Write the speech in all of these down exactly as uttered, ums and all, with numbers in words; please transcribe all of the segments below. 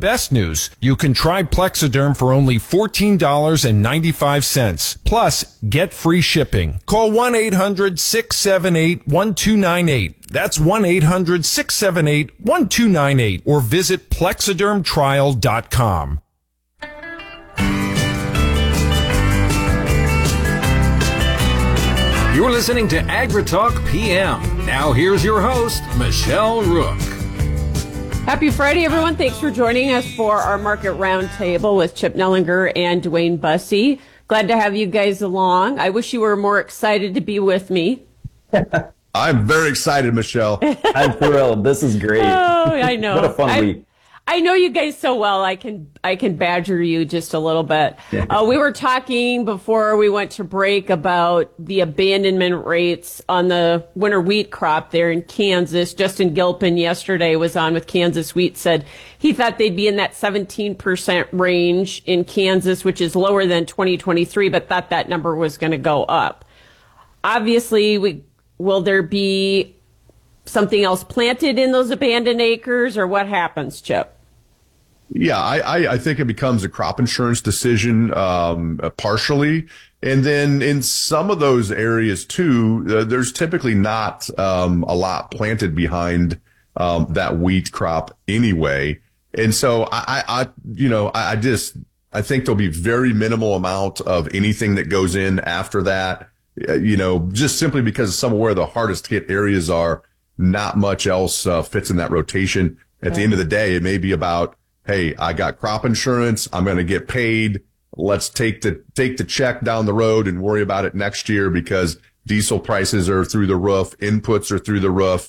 best news. You can try Plexiderm for only fourteen dollars and ninety-five cents. Plus, get free shipping. Call one eight hundred six seven eight one two nine eight. That's one eight hundred six seven eight one two nine eight or visit plexiderm trial dot com. You're listening to AgriTalk P M. Now here's your host, Michelle Rook. Happy Friday, everyone. Thanks for joining us for our Market Roundtable with Chip Nellinger and Dwayne Bussey. Glad to have you guys along. I wish you were more excited to be with me. I'm very excited, Michelle. I'm thrilled. This is great. Oh, I know. What a fun I, week. I know you guys so well. I can I can badger you just a little bit. Yeah. Uh, we were talking before we went to break about the abandonment rates on the winter wheat crop there in Kansas. Justin Gilpin yesterday was on with Kansas Wheat, said he thought they'd be in that seventeen percent range in Kansas, which is lower than twenty twenty-three, but thought that number was going to go up. Obviously, we will there be something else planted in those abandoned acres, or what happens, Chip? Yeah, I, I, I think it becomes a crop insurance decision um, uh, partially. And then in some of those areas, too, uh, there's typically not um, a lot planted behind um, that wheat crop anyway. And so I, I, I you know, I, I just I think there'll be very minimal amount of anything that goes in after that, uh, you know, just simply because some of where the hardest hit areas are. Not much else uh, fits in that rotation. At okay. the end of the day, it may be about, hey, I got crop insurance. I'm going to get paid. Let's take the take the check down the road and worry about it next year because diesel prices are through the roof. Inputs are through the roof.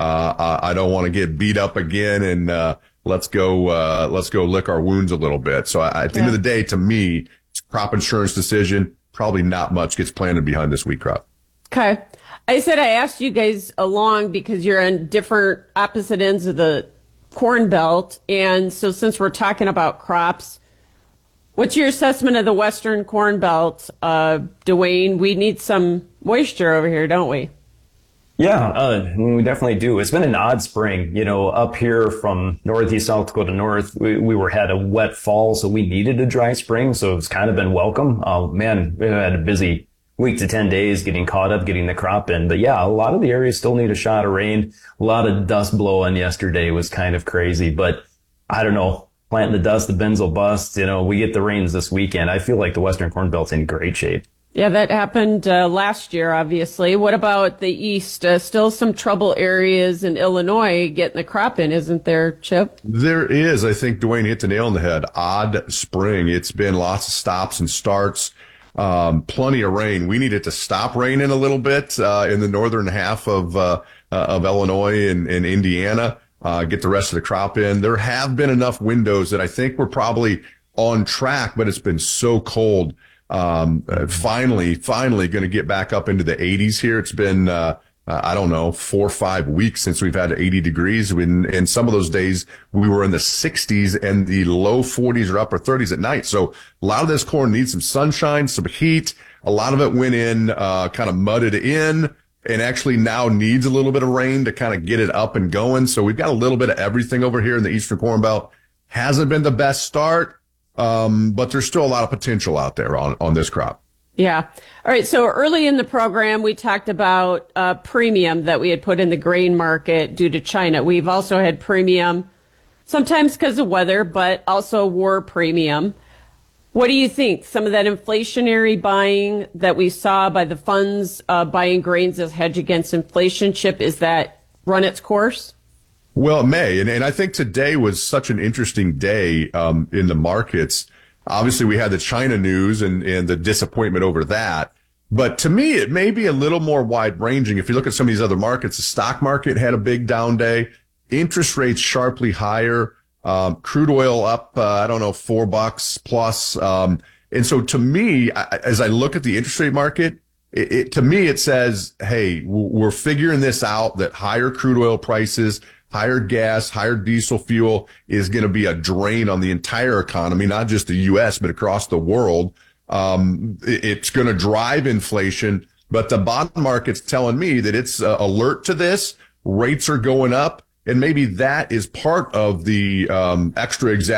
Uh, I don't want to get beat up again. And uh, let's go uh, let's go lick our wounds a little bit. So I, at the yeah. end of the day, to me, it's a crop insurance decision. Probably not much gets planted behind this wheat crop. Okay. I said I asked you guys along because you're on different opposite ends of the corn belt. And so since we're talking about crops, what's your assessment of the Western corn belt, uh, Dwayne? We need some moisture over here, don't we? Yeah, uh, we definitely do. It's been an odd spring. You know, up here from northeast South Dakota north, we, we were had a wet fall, so we needed a dry spring. So it's kind of been welcome. Oh, man, we had a busy week to ten days getting caught up, getting the crop in. But yeah, a lot of the areas still need a shot of rain. A lot of dust blowing yesterday was kind of crazy, but I don't know. Planting the dust, the bins will bust. You know, we get the rains this weekend. I feel like the Western Corn Belt's in great shape. Yeah, that happened uh, last year, obviously. What about the East? Uh, still some trouble areas in Illinois getting the crop in, isn't there, Chip? There is. I think Dwayne hit the nail on the head. Odd spring. It's been lots of stops and starts. Um, plenty of rain. We need it to stop raining a little bit, uh, in the northern half of, uh, uh of Illinois and, and Indiana, uh, get the rest of the crop in. There have been enough windows that I think we're probably on track, but it's been so cold. Um, uh, finally, finally going to get back up into the eighties here. It's been, uh, uh, I don't know, four or five weeks since we've had eighty degrees. When, and some of those days we were in the sixties and the low forties or upper thirties at night. So a lot of this corn needs some sunshine, some heat. A lot of it went in, uh, kind of mudded in and actually now needs a little bit of rain to kind of get it up and going. So we've got a little bit of everything over here in the Eastern Corn Belt. Hasn't been the best start, um, but there's still a lot of potential out there on, on this crop. Yeah. All right. So early in the program, we talked about uh, premium that we had put in the grain market due to China. We've also had premium, sometimes because of weather, but also war premium. What do you think? Some of that inflationary buying that we saw by the funds uh, buying grains as hedge against inflation, Chip, is that run its course? Well, it may. And, and I think today was such an interesting day um, in the markets. Obviously, we had the China news and, and the disappointment over that. But to me, it may be a little more wide ranging. If you look at some of these other markets, the stock market had a big down day. Interest rates sharply higher. Um, crude oil up, uh, I don't know, four bucks plus. Um, and so to me, I, as I look at the interest rate market, it, it, to me, it says, hey, we're figuring this out, that higher crude oil prices, higher gas, higher diesel fuel is going to be a drain on the entire economy, not just the U S, but across the world. Um, it, it's going to drive inflation, but the bond market's telling me that it's uh, alert to this. Rates are going up. And maybe that is part of the um, extra